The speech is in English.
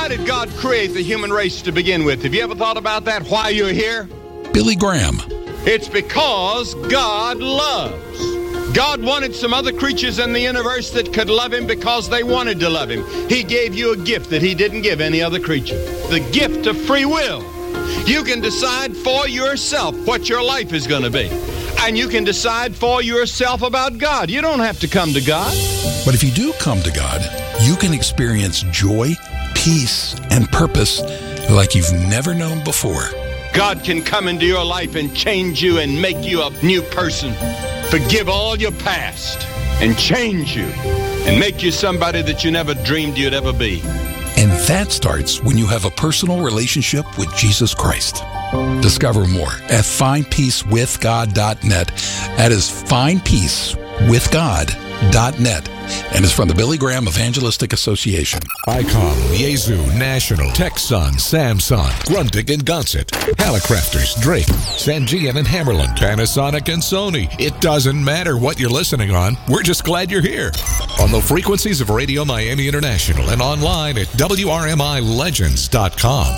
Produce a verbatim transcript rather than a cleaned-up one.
Why did God create the human race to begin with? Have you ever thought about that? Why you're here? Billy Graham. It's because God loves. God wanted some other creatures in the universe that could love him because they wanted to love him. He gave you a gift that he didn't give any other creature. The gift of free will. You can decide for yourself what your life is going to be. And you can decide for yourself about God. You don't have to come to God. But if you do come to God, you can experience joy, peace, and purpose like you've never known before. God can come into your life and change you and make you a new person. Forgive all your past and change you and make you somebody that you never dreamed you'd ever be. And that starts when you have a personal relationship with Jesus Christ. Discover more at find peace with god dot net. That is find peace with god dot net. And is from the Billy Graham Evangelistic Association. Icom, Yaesu, National, Texan, Samsung, Grundig and Gonset, Hallicrafters, Drake, Sangean and Hammerland, Panasonic and Sony. It doesn't matter what you're listening on. We're just glad you're here. On the frequencies of Radio Miami International and online at W R M I legends dot com.